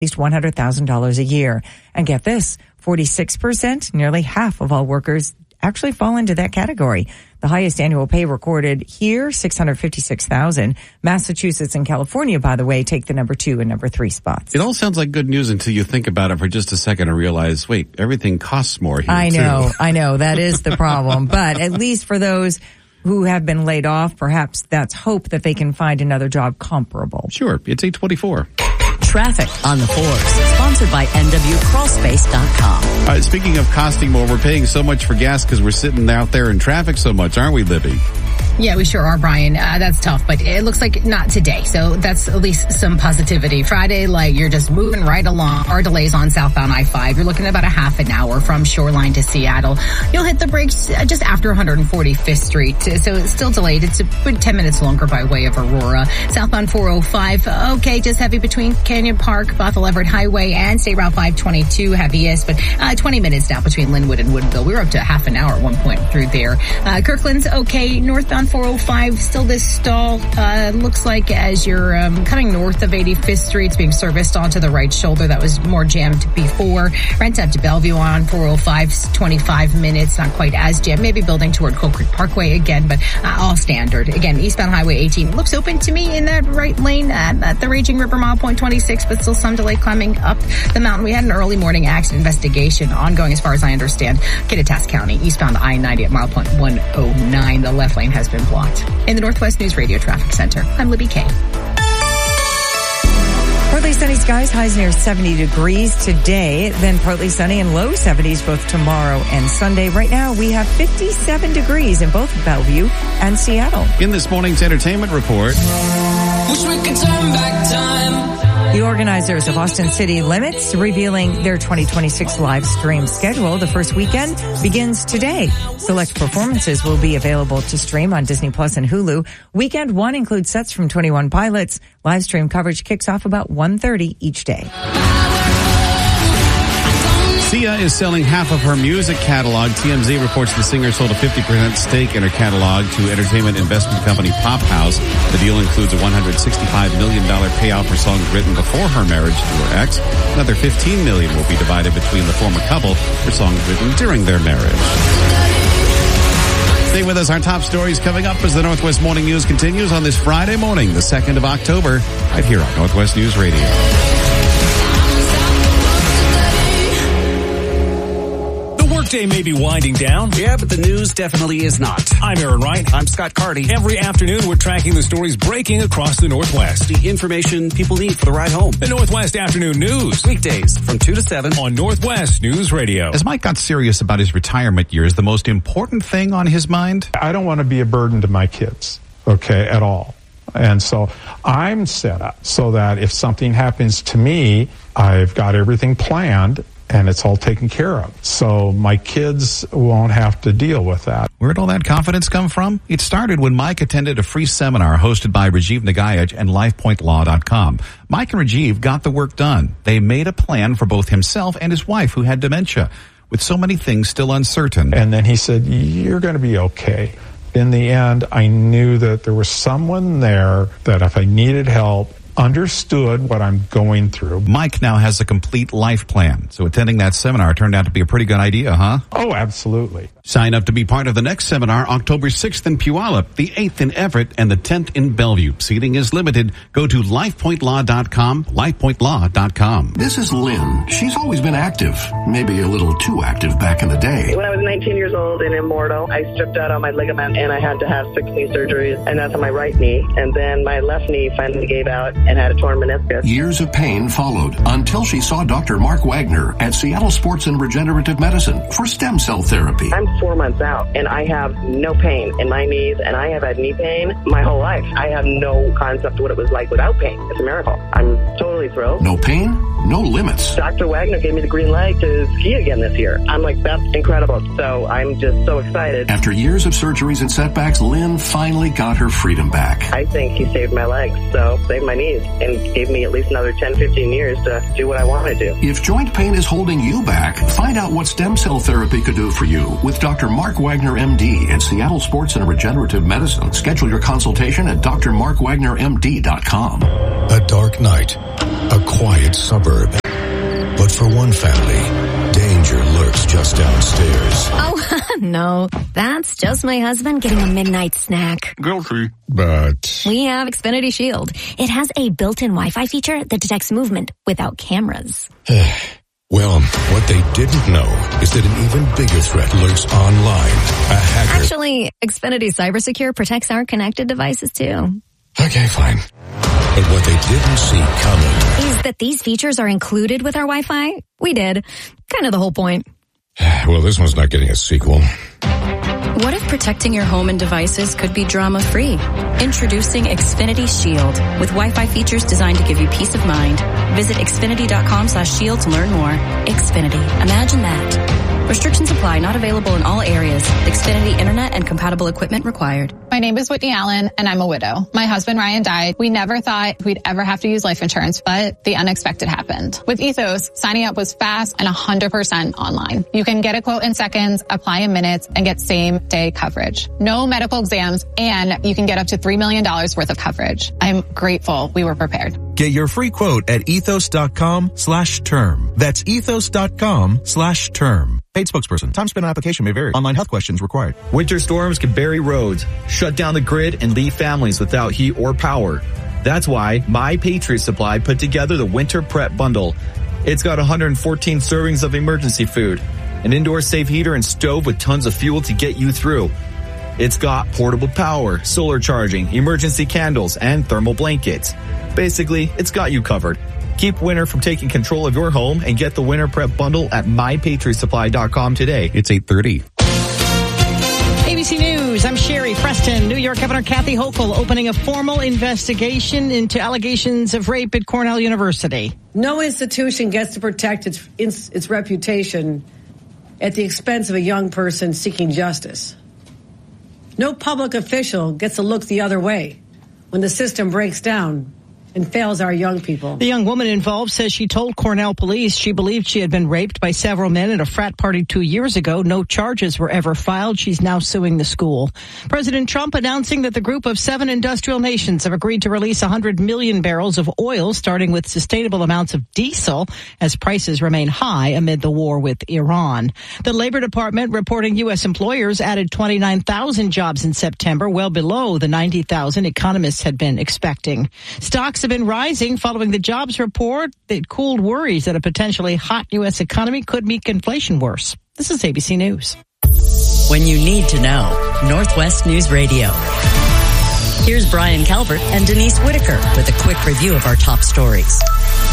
least $100,000 a year. And get this, 46%, nearly half of all workers actually fall into that category. The highest annual pay recorded here, $656,000. Massachusetts and California, by the way, take the number 2 and number 3 spots. It all sounds like good news until you think about it for just a second and realize, wait, everything costs more here, I know. That is the problem. But at least for those who have been laid off, perhaps that's hope that they can find another job comparable. Sure. It's 8:24. Traffic on the 4s, sponsored by NWCrawlspace.com. Speaking of costing more, we're paying so much for gas because we're sitting out there in traffic so much, aren't we, Libby? Yeah, we sure are, Brian. That's tough, but it looks like not today. So that's at least some positivity. Friday, like you're just moving right along. Our delays on southbound I-5. You're looking at about a half an hour from Shoreline to Seattle. You'll hit the brakes just after 145th Street. So it's still delayed. It's a good 10 minutes longer by way of Aurora. Southbound 405. Okay, just heavy between Canyon Park, Bothell Everett Highway, and State Route 522 heaviest, but 20 minutes now between Linwood and Woodville. We were up to half an hour at one point through there. Kirkland's okay. Northbound 405, still this stall. Looks like as you're coming north of 85th Street, it's being serviced onto the right shoulder. That was more jammed before. Rent out to Bellevue on 405, 25 minutes, not quite as jammed. Maybe building toward Coal Creek Parkway again, but all standard. Again, eastbound Highway 18 looks open to me in that right lane at the Raging River mile point 26, but still some delay climbing up the mountain. We had an early morning accident investigation ongoing as far as I understand. Kittitas County, eastbound I-90 at mile point 109. The left lane has been blocked. In the Northwest News Radio Traffic Center, I'm Libby Kay. Partly sunny skies, highs near 70 degrees today, then partly sunny and low 70s both tomorrow and Sunday. Right now, we have 57 degrees in both Bellevue and Seattle. In this morning's entertainment report, wish we could turn back time. The organizers of Austin City Limits revealing their 2026 live stream schedule. The first weekend begins today. Select performances will be available to stream on Disney Plus and Hulu. Weekend 1 includes sets from 21 Pilots. Live stream coverage kicks off about 1:30 each day. Sia is selling half of her music catalog. TMZ reports the singer sold a 50% stake in her catalog to entertainment investment company Pop House. The deal includes a $165 million payout for songs written before her marriage to her ex. Another $15 million will be divided between the former couple for songs written during their marriage. Stay with us. Our top stories coming up as the Northwest Morning News continues on this Friday morning, the 2nd of October, right here on Northwest News Radio. Day may be winding down. Yeah, but the news definitely is not. I'm Aaron Wright. I'm Scott Carty. Every afternoon, we're tracking the stories breaking across the Northwest. The information people need for the ride home. The Northwest Afternoon News. Weekdays from 2 to 7 on Northwest News Radio. As Mike got serious about his retirement years, the most important thing on his mind? I don't want to be a burden to my kids, okay, at all. And so I'm set up so that if something happens to me, I've got everything planned and it's all taken care of. So my kids won't have to deal with that. Where'd all that confidence come from? It started when Mike attended a free seminar hosted by Rajiv Nagayaj and LifePointLaw.com. Mike and Rajiv got the work done. They made a plan for both himself and his wife who had dementia. With so many things still uncertain. And then he said, you're going to be okay. In the end, I knew that there was someone there that if I needed help, understood what I'm going through. Mike now has a complete life plan, so attending that seminar turned out to be a pretty good idea, huh? Oh, absolutely. Sign up to be part of the next seminar, October 6th in Puyallup, the 8th in Everett, and the 10th in Bellevue. Seating is limited. Go to LifePointLaw.com, LifePointLaw.com. This is Lynn. She's always been active, maybe a little too active back in the day. When I was 19 years old in Immortal, I stripped out all my ligament and I had to have 6 knee surgeries, and that's on my right knee. And then my left knee finally gave out and had a torn meniscus. Years of pain followed until she saw Dr. Mark Wagner at Seattle Sports and Regenerative Medicine for stem cell therapy. I'm 4 months out and I have no pain in my knees, and I have had knee pain my whole life. I have no concept of what it was like without pain. It's a miracle. I'm totally thrilled. No pain, no limits. Dr. Wagner gave me the green light to ski again this year. I'm like, that's incredible. So I'm just so excited. After years of surgeries and setbacks, Lynn finally got her freedom back. I think he saved my legs, so saved my knees, and gave me at least another 10, 15 years to do what I want to do. If joint pain is holding you back, find out what stem cell therapy could do for you with Dr. Mark Wagner, MD, at Seattle Sports and Regenerative Medicine. Schedule your consultation at drmarkwagnermd.com. A dark night, a quiet suburb. But for one family, danger lurks just downstairs. Oh, no. That's just my husband getting a midnight snack. Guilty. But we have Xfinity Shield. It has a built-in Wi-Fi feature that detects movement without cameras. Well, what they didn't know is that an even bigger threat lurks online. A hacker. Actually, Xfinity CyberSecure protects our connected devices too. Okay, fine. But what they didn't see coming is that these features are included with our Wi-Fi. We did. Kind of the whole point. Well, this one's not getting a sequel. What if protecting your home and devices could be drama-free? Introducing Xfinity Shield with Wi-Fi features designed to give you peace of mind. Visit Xfinity.com/shield to learn more. Xfinity. Imagine that. Restrictions apply. Not available in all areas. Xfinity Internet and compatible equipment required. My name is Whitney Allen, and I'm a widow. My husband, Ryan, died. We never thought we'd ever have to use life insurance, but the unexpected happened. With Ethos, signing up was fast and 100% online. You can get a quote in seconds, apply in minutes, and get same-day coverage. No medical exams, and you can get up to $3 million worth of coverage. I'm grateful we were prepared. Get your free quote at ethos.com/term. That's ethos.com/term. Paid spokesperson. Time spent on application may vary. Online health questions required. Winter storms can bury roads, shut down the grid, and leave families without heat or power. That's why My Patriot Supply put together the Winter Prep Bundle. It's got 114 servings of emergency food, an indoor safe heater and stove with tons of fuel to get you through. It's got portable power, solar charging, emergency candles, and thermal blankets. Basically, it's got you covered. Keep winter from taking control of your home and get the Winter Prep Bundle at MyPatriotSupply.com today. It's 8:30. ABC News, I'm Sherry Preston. New York Governor Kathy Hochul opening a formal investigation into allegations of rape at Cornell University. No institution gets to protect its reputation at the expense of a young person seeking justice. No public official gets to look the other way when the system breaks down and fails our young people. The young woman involved says she told Cornell police she believed she had been raped by several men at a frat party 2 years ago. No charges were ever filed. She's now suing the school. President Trump announcing that the group of 7 industrial nations have agreed to release 100 million barrels of oil, starting with sustainable amounts of diesel as prices remain high amid the war with Iran. The Labor Department reporting U.S. employers added 29,000 jobs in September, well below the 90,000 economists had been expecting. Stocks have been rising following the jobs report that cooled worries that a potentially hot U.S. economy could make inflation worse. This is ABC News. When you need to know, Northwest News Radio. Here's Brian Calvert and Denise Whitaker with a quick review of our top stories.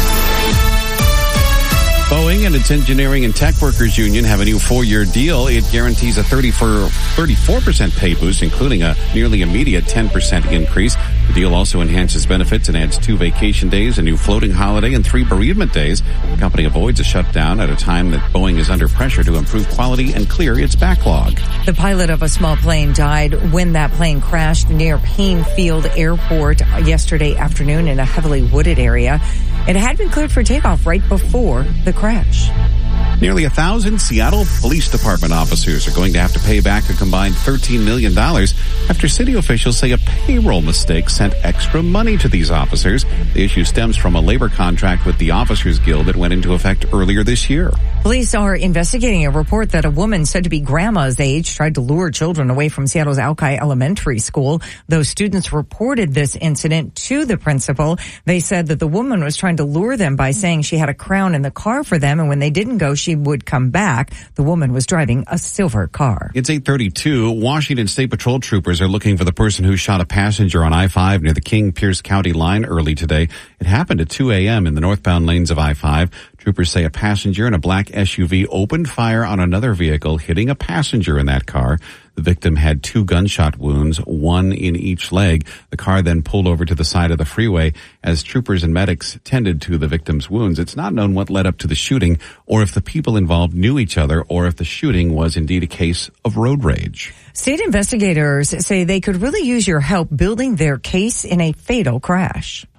Boeing and its engineering and tech workers union have a new 4-year deal. It guarantees a 34% pay boost, including a nearly immediate 10% increase. The deal also enhances benefits and adds 2 vacation days, a new floating holiday, and 3 bereavement days. The company avoids a shutdown at a time that Boeing is under pressure to improve quality and clear its backlog. The pilot of a small plane died when that plane crashed near Payne Field Airport yesterday afternoon in a heavily wooded area. It had been cleared for takeoff right before the crash. Nearly 1,000 Seattle Police Department officers are going to have to pay back a combined $13 million after city officials say a payroll mistake sent extra money to these officers. The issue stems from a labor contract with the Officers Guild that went into effect earlier this year. Police are investigating a report that a woman said to be grandma's age tried to lure children away from Seattle's Alki Elementary School. Those students reported this incident to the principal. They said that the woman was trying to lure them by saying she had a crown in the car for them, and when they didn't go, she would come back. The woman was driving a silver car. It's 8:32. Washington State Patrol troopers are looking for the person who shot a passenger on I-5 near the King-Pierce County line early today. It happened at 2 a.m. in the northbound lanes of I-5. Troopers say a passenger in a black SUV opened fire on another vehicle, hitting a passenger in that car. The victim had 2 gunshot wounds, 1 in each leg. The car then pulled over to the side of the freeway as troopers and medics tended to the victim's wounds. It's not known what led up to the shooting or if the people involved knew each other or if the shooting was indeed a case of road rage. State investigators say they could really use your help building their case in a fatal crash.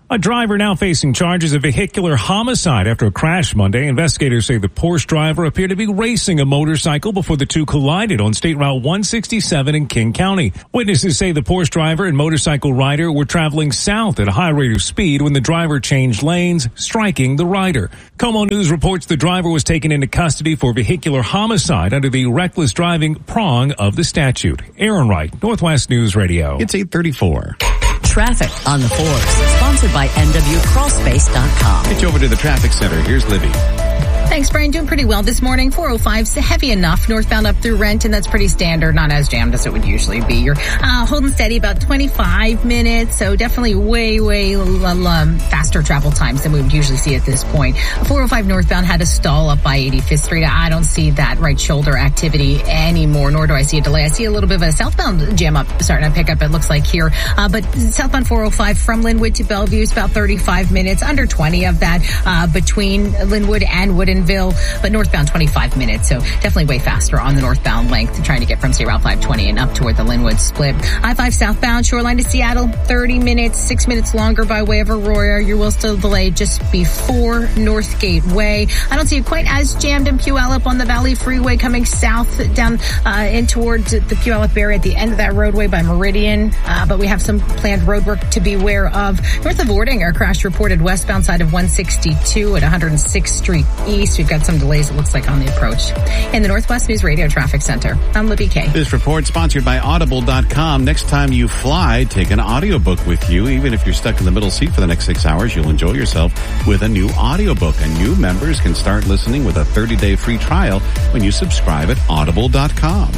A driver now facing charges of vehicular homicide after a crash Monday. Investigators say the Porsche driver appeared to be racing a motorcycle before the two collided on State Route 167 in King County. Witnesses say the Porsche driver and motorcycle rider were traveling south at a high rate of speed when the driver changed lanes, striking the rider. Como News reports the driver was taken into custody for vehicular homicide under the reckless driving prong of the statute. Aaron Wright, Northwest News Radio. It's 8:34. Traffic on the 4s, sponsored by NWCrawlspace.com. Get you over to the traffic center. Here's Libby. Thanks, Brian. Doing pretty well this morning. 405's heavy enough northbound up through Renton. That's pretty standard, not as jammed as it would usually be. You're holding steady about 25 minutes, so definitely way faster travel times than we would usually see at this point. 405 northbound had a stall up by 85th Street. I don't see that right shoulder activity anymore, nor do I see a delay. I see a little bit of a southbound jam up starting to pick up, it looks like here. But southbound 405 from Linwood to Bellevue is about 35 minutes, under 20 of that between Linwood and Woodinville, but northbound 25 minutes, so definitely way faster on the northbound length, trying to get from State Route 520 and up toward the Linwood split. I-5 southbound Shoreline to Seattle, 30 minutes, 6 minutes longer by way of Aurora. You will still delay just before Northgate Way. I don't see it quite as jammed in Puyallup on the Valley Freeway coming south down in towards the Puyallup area at the end of that roadway by Meridian, but we have some planned road work to be aware of. North of Ordinger, crash reported westbound side of 162 at 106th Street East. We've got some delays, it looks like, on the approach. In the Northwest News Radio Traffic Center, I'm Libby Kay. This report sponsored by Audible.com. Next time you fly, take an audiobook with you. Even if you're stuck in the middle seat for the next 6 hours, you'll enjoy yourself with a new audiobook. And new members can start listening with a 30-day free trial when you subscribe at Audible.com.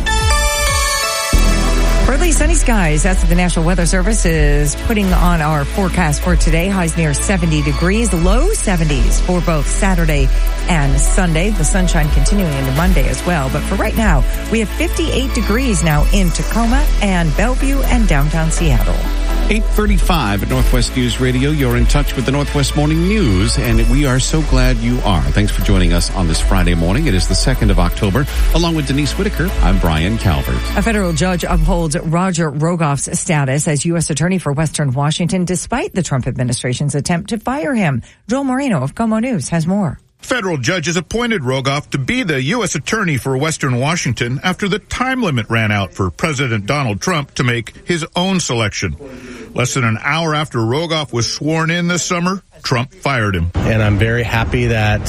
Partly sunny skies. That's what the National Weather Service is putting on our forecast for today. Highs near 70 degrees, low 70s for both Saturday and Sunday. The sunshine continuing into Monday as well. But for right now, we have 58 degrees now in Tacoma and Bellevue and downtown Seattle. 8:35 at Northwest News Radio. You're in touch with the Northwest Morning News, and we are so glad you are. Thanks for joining us on this Friday morning. It is the 2nd of October. Along with Denise Whitaker, I'm Brian Calvert. A federal judge upholds Roger Rogoff's status as U.S. Attorney for Western Washington despite the Trump administration's attempt to fire him. Joel Moreno of Como News has more. Federal judges appointed Rogoff to be the U.S. Attorney for Western Washington after the time limit ran out for President Donald Trump to make his own selection. Less than an hour after Rogoff was sworn in this summer, Trump fired him. And I'm very happy that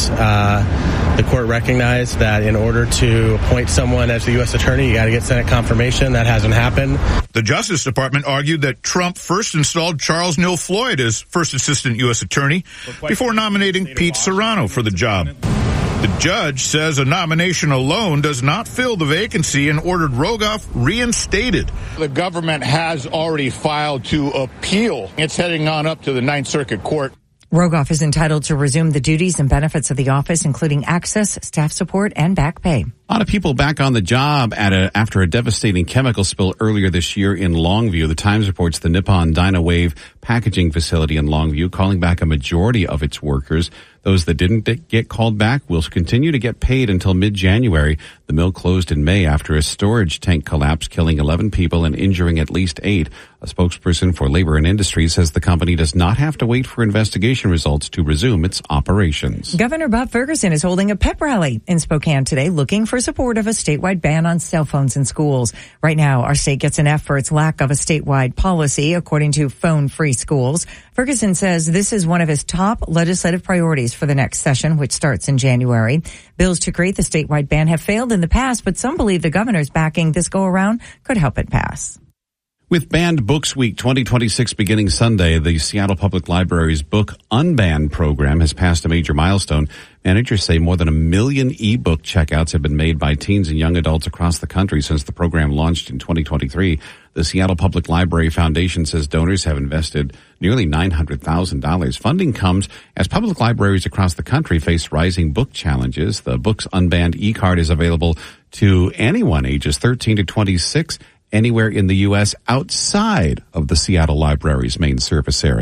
the court recognized that in order to appoint someone as the U.S. Attorney, you got to get Senate confirmation. That hasn't happened. The Justice Department argued that Trump first installed Charles Neal Floyd as first assistant U.S. Attorney before nominating Pete Serrano for the job. The judge says a nomination alone does not fill the vacancy and ordered Rogoff reinstated. The government has already filed to appeal. It's heading on up to the Ninth Circuit Court. Rogoff is entitled to resume the duties and benefits of the office, including access, staff support, and back pay. A lot of people back on the job after a devastating chemical spill earlier this year in Longview. The Times reports the Nippon Dynawave packaging facility in Longview calling back a majority of its workers. Those that didn't get called back will continue to get paid until mid-January. The mill closed in May after a storage tank collapsed, killing 11 people and injuring at least 8. A spokesperson for Labor and Industry says the company does not have to wait for investigation results to resume its operations. Governor Bob Ferguson is holding a pep rally in Spokane today, looking for support of a statewide ban on cell phones in schools. Right now, our state gets an F for its lack of a statewide policy, according to Phone Free Schools. Ferguson says this is one of his top legislative priorities for the next session, which starts in January. Bills to create the statewide ban have failed in the past, but some believe the governor's backing this go-around could help it pass. With Banned Books Week 2026 beginning Sunday, the Seattle Public Library's Book Unbanned program has passed a major milestone. Managers say more than 1 million e-book checkouts have been made by teens and young adults across the country since the program launched in 2023. The Seattle Public Library Foundation says donors have invested nearly $900,000. Funding comes as public libraries across the country face rising book challenges. The Books Unbanned e-card is available to anyone ages 13 to 26 anywhere in the U.S. outside of the Seattle Library's main service area.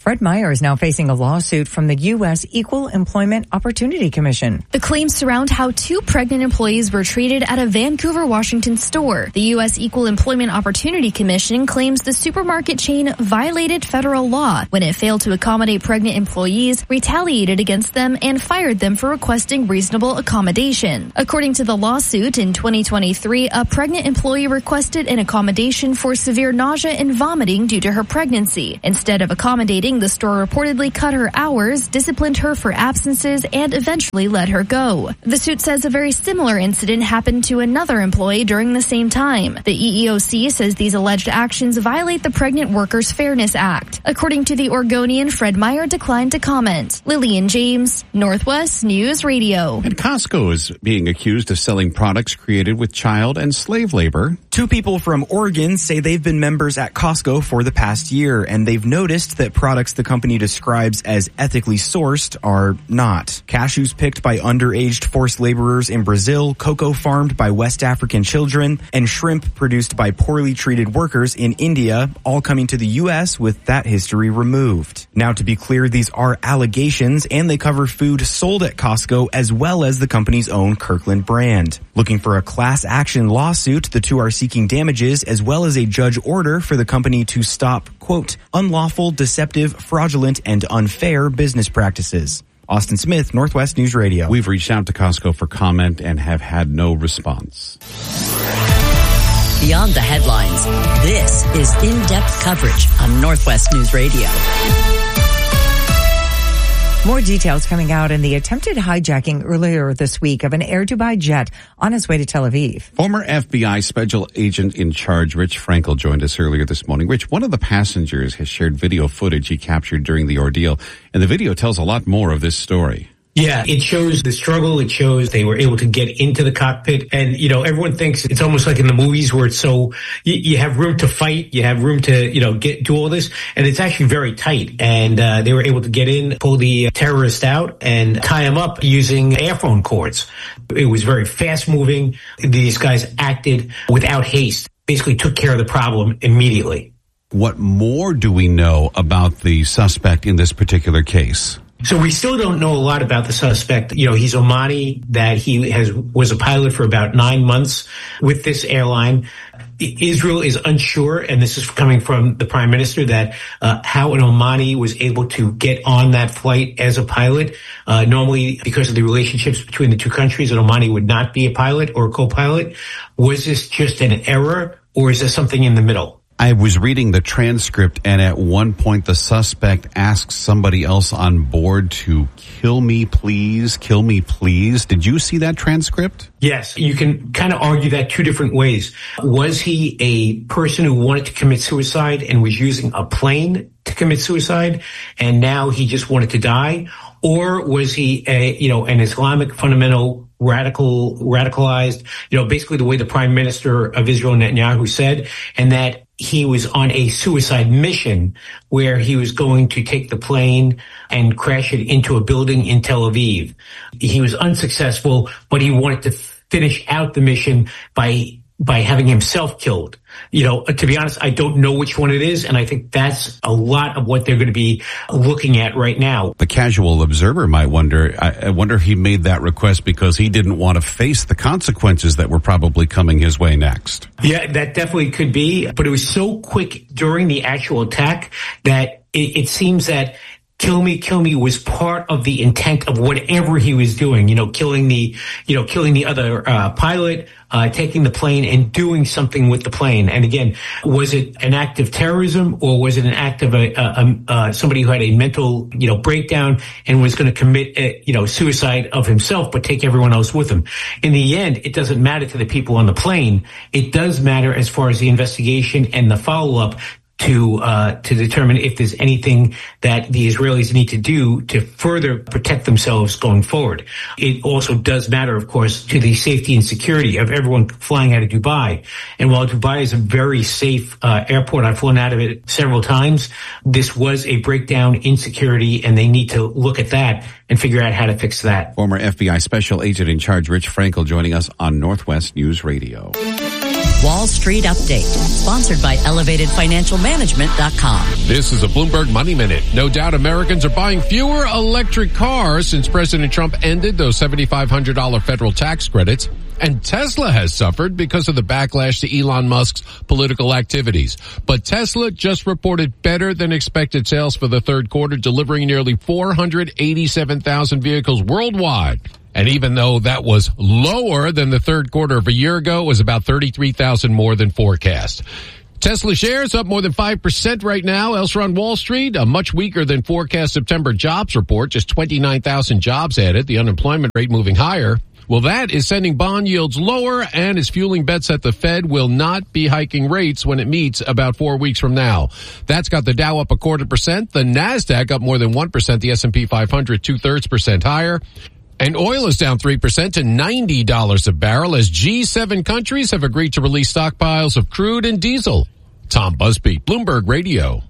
Fred Meyer is now facing a lawsuit from the U.S. Equal Employment Opportunity Commission. The claims surround how 2 pregnant employees were treated at a Vancouver, Washington store. The U.S. Equal Employment Opportunity Commission claims the supermarket chain violated federal law when it failed to accommodate pregnant employees, retaliated against them, and fired them for requesting reasonable accommodation. According to the lawsuit, in 2023, a pregnant employee requested an accommodation for severe nausea and vomiting due to her pregnancy. Instead of accommodating, the store reportedly cut her hours, disciplined her for absences, and eventually let her go. The suit says a very similar incident happened to another employee during the same time. The EEOC says these alleged actions violate the Pregnant Workers Fairness Act. According to the Oregonian, Fred Meyer declined to comment. Lillian James, Northwest News Radio. And Costco is being accused of selling products created with child and slave labor. 2 people from Oregon say they've been members at Costco for the past year, and they've noticed that products the company describes as ethically sourced are not. Cashews picked by underaged forced laborers in Brazil, cocoa farmed by West African children, and shrimp produced by poorly treated workers in India, all coming to the U.S. with that history removed. Now, to be clear, these are allegations, and they cover food sold at Costco as well as the company's own Kirkland brand. Looking for a class action lawsuit, the 2 are seeking damages as well as a judge order for the company to stop, quote, unlawful, deceptive, fraudulent, and unfair business practices. Austin Smith, Northwest News Radio. We've reached out to Costco for comment and have had no response. Beyond the headlines, this is in-depth coverage on Northwest News Radio. More details coming out in the attempted hijacking earlier this week of an Air Dubai jet on its way to Tel Aviv. Former FBI special agent in charge Rich Frankel joined us earlier this morning. Rich, one of the passengers has shared video footage he captured during the ordeal, and the video tells a lot more of this story. Yeah, it shows the struggle. It shows they were able to get into the cockpit. And, you know, everyone thinks it's almost like in the movies where it's so, you have room to fight, you have room to, you know, do all this. And it's actually very tight. And, they were able to get in, pull the terrorist out and tie him up using airphone cords. It was very fast moving. These guys acted without haste, basically took care of the problem immediately. What more do we know about the suspect in this particular case? So we still don't know a lot about the suspect. You know, he's Omani, that he was a pilot for about 9 months with this airline. Israel is unsure, and this is coming from the prime minister, that how an Omani was able to get on that flight as a pilot. Normally, because of the relationships between the 2 countries, an Omani would not be a pilot or a co-pilot. Was this just an error, or is there something in the middle? I was reading the transcript, and at one point the suspect asks somebody else on board to kill me, please, kill me, please. Did you see that transcript? Yes, you can kind of argue that 2 different ways. Was he a person who wanted to commit suicide and was using a plane to commit suicide, and now he just wanted to die? Or was he an Islamic fundamental radicalized, basically the way the prime minister of Israel, Netanyahu, said, and that he was on a suicide mission where he was going to take the plane and crash it into a building in Tel Aviv. He was unsuccessful, but he wanted to finish out the mission by having himself killed. To be honest, I don't know which one it is, and I think that's a lot of what they're going to be looking at right now. The casual observer might wonder, I wonder if he made that request because he didn't want to face the consequences that were probably coming his way next. Yeah, that definitely could be, but it was so quick during the actual attack that it seems that kill me was part of the intent of whatever he was doing, killing the other pilot, taking the plane and doing something with the plane. And again, was it an act of terrorism, or was it an act of somebody who had a mental, breakdown and was going to commit, suicide of himself, but take everyone else with him? In the end, it doesn't matter to the people on the plane. It does matter as far as the investigation and the follow-up to determine if there's anything that the Israelis need to do to further protect themselves going forward. It also does matter, of course, to the safety and security of everyone flying out of Dubai. And while Dubai is a very safe airport, I've flown out of it several times, this was a breakdown in security, and they need to look at that and figure out how to fix that. Former FBI Special Agent in Charge Rich Frankel joining us on Northwest News Radio. Wall Street Update, sponsored by ElevatedFinancialManagement.com. This is a Bloomberg Money Minute. No doubt Americans are buying fewer electric cars since President Trump ended those $7,500 federal tax credits. And Tesla has suffered because of the backlash to Elon Musk's political activities. But Tesla just reported better than expected sales for the third quarter, delivering nearly 487,000 vehicles worldwide. And even though that was lower than the third quarter of a year ago, it was about 33,000 more than forecast. Tesla shares up more than 5% right now. Elsewhere on Wall Street, a much weaker than forecast September jobs report, just 29,000 jobs added, the unemployment rate moving higher. Well, that is sending bond yields lower and is fueling bets that the Fed will not be hiking rates when it meets about 4 weeks from now. That's got the Dow up 0.25%, the NASDAQ up more than 1%, the S&P 500 2/3% higher. And oil is down 3% to $90 a barrel as G7 countries have agreed to release stockpiles of crude and diesel. Tom Busby, Bloomberg Radio.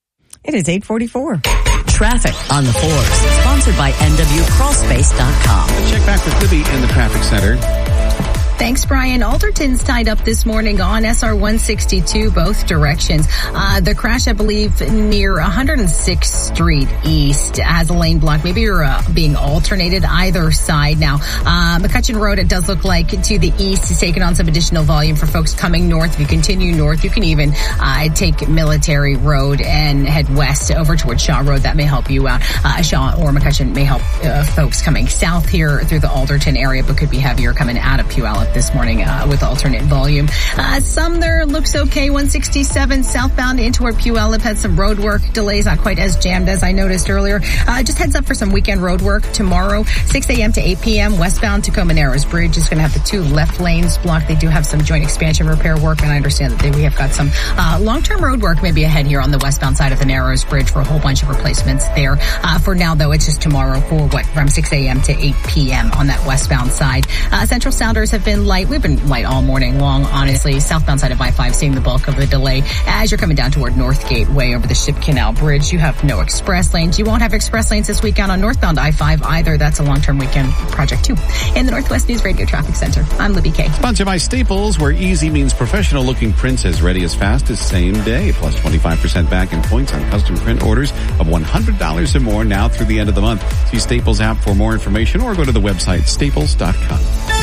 It is 8:44. Traffic on the 4s, sponsored by NWCrawlspace.com. Check back with Libby in the traffic center. Thanks, Brian. Alderton's tied up this morning on SR 162, both directions. The crash, I believe, near 106th Street East has a lane block. Maybe you're being alternated either side now. McCutcheon Road, it does look like to the east is taking on some additional volume for folks coming north. If you continue north, you can even take Military Road and head west over towards Shaw Road. That may help you out. Shaw or McCutcheon may help folks coming south here through the Alderton area, but could be heavier coming out of Puyallup this morning with alternate volume. Some there looks okay. 167 southbound in toward Puyallup had some road work delays, not quite as jammed as I noticed earlier. Just heads up for some weekend road work tomorrow, 6 a.m. to 8 p.m. westbound Tacoma Narrows Bridge is going to have the two left lanes blocked. They do have some joint expansion repair work, and I understand that we have got some long-term road work maybe ahead here on the westbound side of the Narrows Bridge for a whole bunch of replacements there. For now, though, it's just tomorrow from 6 a.m. to 8 p.m. on that westbound side. Central Sounders have been light. We've been light all morning long, honestly. Southbound side of I-5 seeing the bulk of the delay. As you're coming down toward North Gateway over the Ship Canal Bridge, you have no express lanes. You won't have express lanes this weekend on northbound I-5 either. That's a long-term weekend project, too. In the Northwest News Radio Traffic Center, I'm Libby Kay. Sponsored by Staples, where easy means professional-looking prints as ready as fast as same day. Plus 25% back in points on custom print orders of $100 or more now through the end of the month. See Staples app for more information or go to the website staples.com.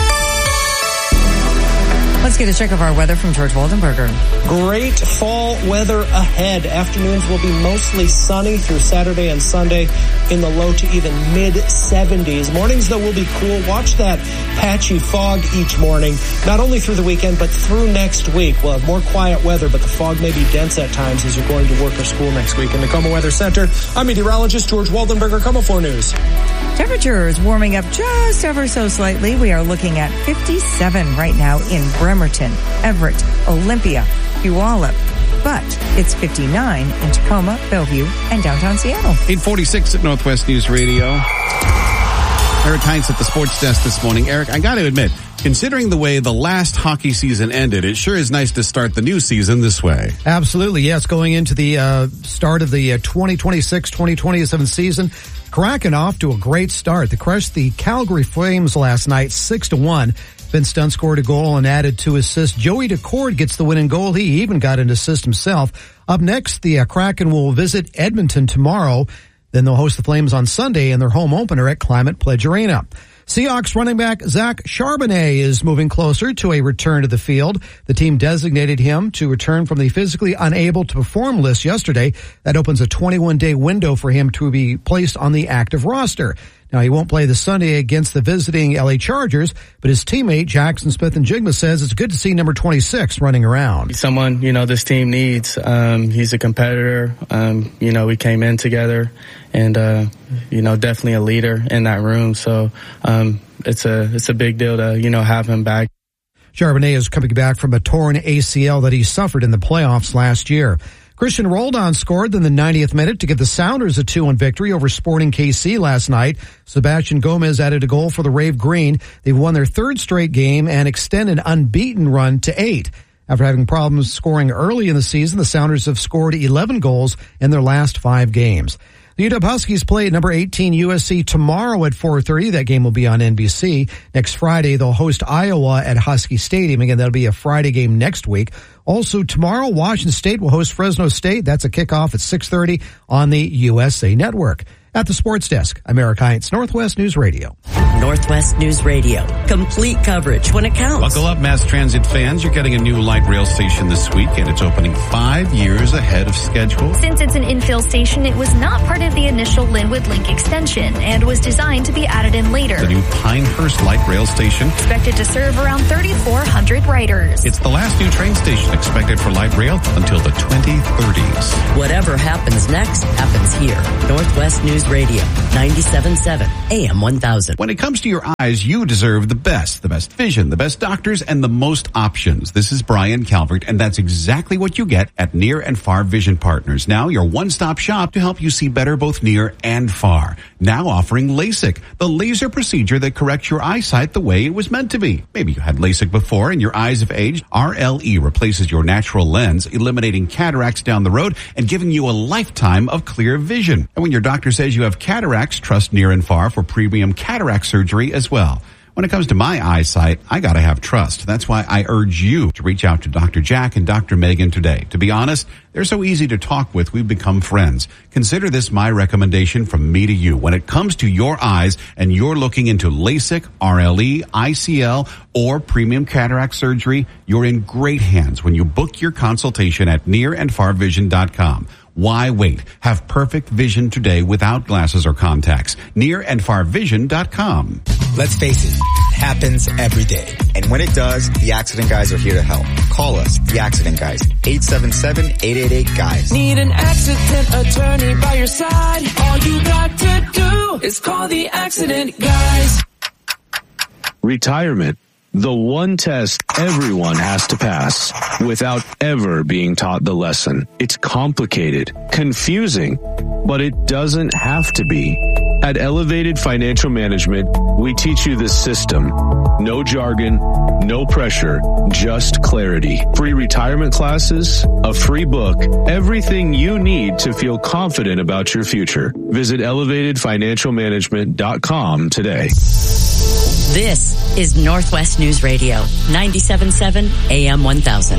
Let's get a check of our weather from George Waldenberger. Great fall weather ahead. Afternoons will be mostly sunny through Saturday and Sunday in the low to even mid-70s. Mornings, though, will be cool. Watch that patchy fog each morning, not only through the weekend, but through next week. We'll have more quiet weather, but the fog may be dense at times as you're going to work or school next week. In the KOMO Weather Center, I'm meteorologist George Waldenberger, KOMO 4 News. Temperatures warming up just ever so slightly. We are looking at 57 right now in Bremerton, Everett, Olympia, Puyallup. But it's 59 in Tacoma, Bellevue, and downtown Seattle. 846 at Northwest News Radio. Eric Heinz at the sports desk this morning. Eric, I got to admit, considering the way the last hockey season ended, it sure is nice to start the new season this way. Absolutely, yes. Going into the start of the 2026-2027 season, Kraken off to a great start. They crushed the Calgary Flames last night, 6-1. Vince Dunn scored a goal and added 2 assists. Joey Decord gets the winning goal. He even got an assist himself. Up next, the Kraken will visit Edmonton tomorrow. Then they'll host the Flames on Sunday in their home opener at Climate Pledge Arena. Seahawks running back Zach Charbonnet is moving closer to a return to the field. The team designated him to return from the physically unable to perform list yesterday. That opens a 21-day window for him to be placed on the active roster. Now, he won't play this Sunday against the visiting LA Chargers, but his teammate Jackson Smith-Njigba says it's good to see number 26 running around. Someone, this team needs. He's a competitor. We came in together and, definitely a leader in that room. So, it's a big deal to, have him back. Charbonnet is coming back from a torn ACL that he suffered in the playoffs last year. Christian Roldan scored in the 90th minute to give the Sounders a 2-1 victory over Sporting KC last night. Sebastian Gomez added a goal for the Rave Green. They've won their third straight game and extended an unbeaten run to 8. After having problems scoring early in the season, the Sounders have scored 11 goals in their last 5 games. The UW Huskies play at number 18 USC tomorrow at 4:30. That game will be on NBC. Next Friday, they'll host Iowa at Husky Stadium. Again, that'll be a Friday game next week. Also tomorrow, Washington State will host Fresno State. That's a kickoff at 6:30 on the USA Network. At the Sports Desk, I'm Eric Heinz, Northwest News Radio. Northwest News Radio. Complete coverage when it counts. Buckle up, mass transit fans. You're getting a new light rail station this week, and it's opening 5 years ahead of schedule. Since it's an infill station, it was not part of the initial Linwood Link extension and was designed to be added in later. The new Pinehurst light rail station. Expected to serve around 3,400 riders. It's the last new train station expected for light rail until the 2030s. Whatever happens next happens here. Northwest News Radio, 97.7 AM 1000. When it comes to your eyes, you deserve the best vision, the best doctors, and the most options. This is Brian Calvert, and that's exactly what you get at Near and Far Vision Partners. Now your one-stop shop to help you see better both near and far. Now offering LASIK, the laser procedure that corrects your eyesight the way it was meant to be. Maybe you had LASIK before and your eyes have aged. RLE replaces your natural lens, eliminating cataracts down the road and giving you a lifetime of clear vision. And when your doctor says you have cataracts, trust Near and Far for premium cataract surgery as well. When it comes to my eyesight, I gotta have trust. That's why I urge you to reach out to Dr. Jack and Dr. Megan today. To be honest, they're so easy to talk with, we've become friends. Consider this my recommendation from me to you. When it comes to your eyes and you're looking into LASIK, RLE, ICL, or premium cataract surgery, you're in great hands when you book your consultation at nearandfarvision.com. Why wait? Have perfect vision today without glasses or contacts. Nearandfarvision.com. Let's face it, it happens every day. And when it does, the Accident Guys are here to help. Call us, the Accident Guys, 877-888-GUYS. Need an accident attorney by your side? All you got to do is call the Accident Guys. Retirement. The one test everyone has to pass without ever being taught the lesson. It's complicated, confusing, but it doesn't have to be. At Elevated Financial Management, we teach you the system. No jargon, no pressure, just clarity. Free retirement classes, a free book, everything you need to feel confident about your future. Visit elevatedfinancialmanagement.com today. This is Northwest News Radio, 97.7 AM 1000.